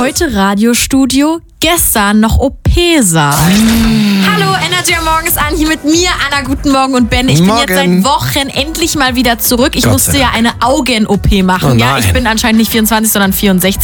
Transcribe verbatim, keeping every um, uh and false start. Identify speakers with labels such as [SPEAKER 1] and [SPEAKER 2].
[SPEAKER 1] Heute Radiostudio, gestern noch O P-Saal. Mm. Hallo, Energy morgens an, hier mit mir, Anna, guten Morgen und Ben. Ich bin
[SPEAKER 2] Morgen.
[SPEAKER 1] jetzt seit Wochen endlich mal wieder zurück. Ich
[SPEAKER 2] Gott
[SPEAKER 1] musste
[SPEAKER 2] sei
[SPEAKER 1] ja
[SPEAKER 2] Dank.
[SPEAKER 1] eine Augen-O P machen.
[SPEAKER 2] Oh
[SPEAKER 1] ja, ich
[SPEAKER 2] nein.
[SPEAKER 1] bin anscheinend nicht vierundzwanzig, sondern vierundsechzig.